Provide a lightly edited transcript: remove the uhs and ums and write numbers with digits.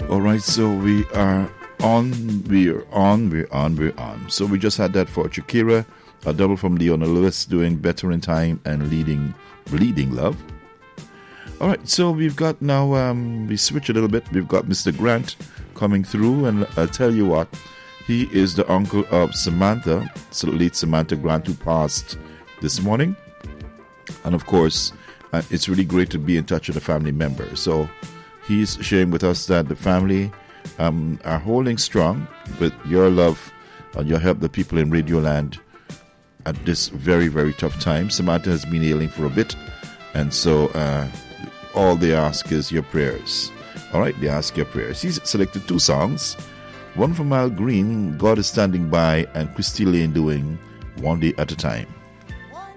All right, so we are on, we're on, we're on, we're on. So we just had that for Shakira, a double from Leona Lewis doing Better in Time and Bleeding Love. All right, so we've got now, we switch a little bit. We've got Mr. Grant coming through, and I'll tell you what, he is the uncle of Samantha, so late Samantha Grant, who passed this morning. And of course, it's really great to be in touch with a family member. So he's sharing with us that the family are holding strong with your love and your help, the people in Radioland, at this very, very tough time. Samantha has been ailing for a bit, and so all they ask is your prayers. All right, they ask your prayers. He's selected two songs, one from Al Green, God is Standing By, and Christy Lane doing One Day at a Time.